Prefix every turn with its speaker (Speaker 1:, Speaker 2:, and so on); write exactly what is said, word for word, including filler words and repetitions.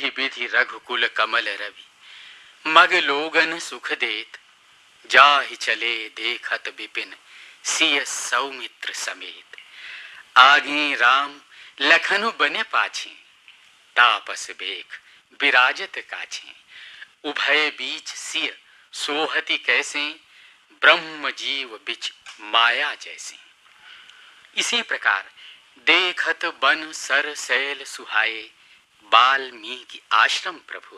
Speaker 1: विधि विधि रघुकुल कमल रवि, मग लोगन सुख देत, जाहि चले देखत विपिन, सिय सौमित्र समेत। आगे राम लखनु बने पाछे, तापस बेख विराजत काछे। उभय बीच सिय सोहति कैसे, ब्रह्म जीव बिच माया जैसे। इसी प्रकार देखत बन सर सैल सुहाए, वाल्मीकि आश्रम प्रभु